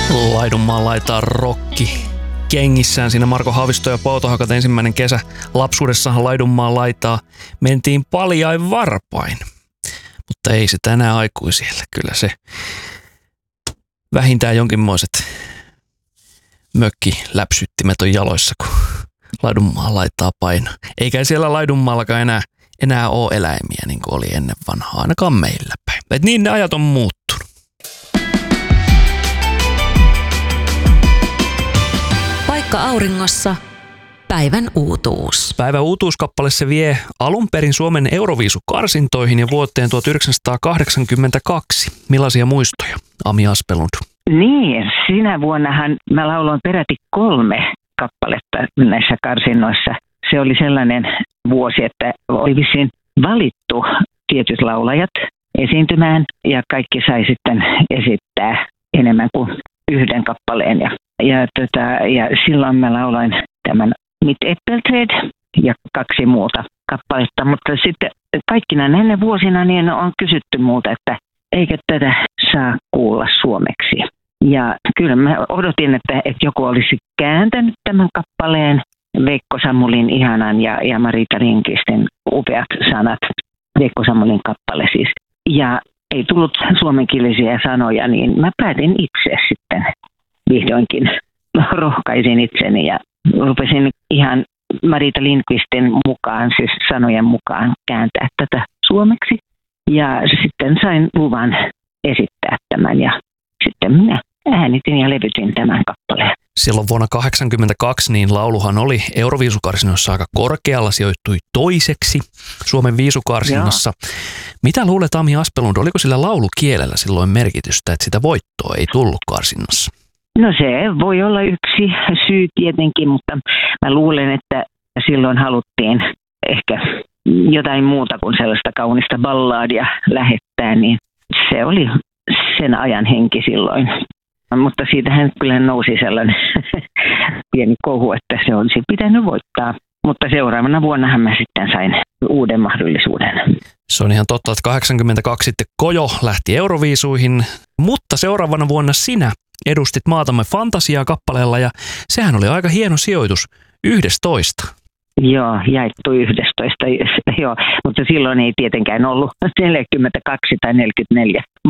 Laidunmaan laitaa rokki kengissään siinä Marko Haavisto ja Poutohakat ensimmäinen kesä. Lapsuudessahan Laidunmaan laitaa mentiin paljain varpain. Mutta ei se tänään aikuisille. Kyllä se vähintään jonkinmoiset mökkiläpsyttimet on jaloissa, kun Laidunmaan laitaa paino. Eikä siellä Laidunmaallakaan enää ole eläimiä niin kuin oli ennen vanhaa, ainakaan meillä päin. Et niin ne ajat on muuttunut. Paikka auringossa. Päivän uutuus. Päivän uutuuskappale se vie alun perin Suomen Euroviisukarsintoihin ja vuoteen 1982. Millaisia muistoja, Ami Aspelund? Niin, sinä vuonnahan mä lauloin peräti 3 kappaletta näissä karsinnoissa. Se oli sellainen vuosi, että oli vissiin valittu tietyt laulajat esiintymään ja kaikki sai sitten esittää enemmän kuin 1 kappaleen. Ja silloin mä lauloin tämän Mit Äppelträd ja 2 muuta kappaletta, mutta sitten kaikkina näinä vuosina niin on kysytty multa, että eikö tätä saa kuulla suomeksi. Ja kyllä mä odotin, että joku olisi kääntänyt tämän kappaleen, Veikko Sammulin ihanan ja Marita Lindqvistin upeat sanat, Veikko Sammulin kappale siis. Ja ei tullut suomenkielisiä sanoja, niin mä päätin itse sitten vihdoinkin, rohkaisin itseni ja rupesin ihan Marita Lindqvistin mukaan, siis sanojen mukaan kääntää tätä suomeksi. Ja sitten sain luvan esittää tämän ja sitten minä äänitin ja levytin tämän kappaleen. Silloin vuonna 1982 niin lauluhan oli Euroviisukarsinnoissa aika korkealla, sijoittui 2. Suomen viisukarsinnassa. Joo. Mitä luulet, Ami Aspelund, oliko sillä laulukielellä silloin merkitystä, että sitä voittoa ei tullut karsinnassa? No se voi olla yksi syy tietenkin, mutta mä luulen, että silloin haluttiin ehkä jotain muuta kuin sellaista kaunista balladia lähettää, niin se oli sen ajan henki silloin. Mutta siitähän kyllä nousi sellainen pieni kohu, että se olisi pitänyt voittaa. Mutta seuraavana vuonnahan mä sitten sain uuden mahdollisuuden. Se on ihan totta, että 1982 sitten Kojo lähti Euroviisuihin, mutta seuraavana vuonna sinä edustit maatamme Fantasiaa kappaleella ja sehän oli aika hieno sijoitus, 11. Joo, jaettu 11, joo, mutta silloin ei tietenkään ollut 42 tai 44